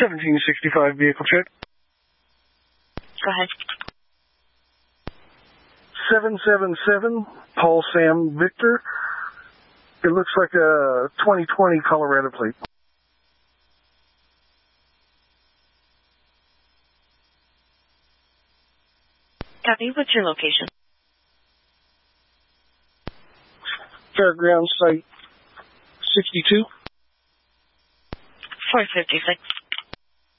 1765 vehicle check. Go ahead. 777 Paul Sam Victor. It looks like a 2020 Colorado plate. Copy. What's your location? Fairground Site 62. 456.